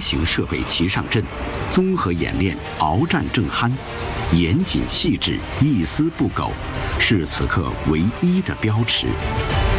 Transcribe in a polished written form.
型设备齐上阵，综合演练鏖战正酣，严谨细致，一丝不苟，是此刻唯一的标尺。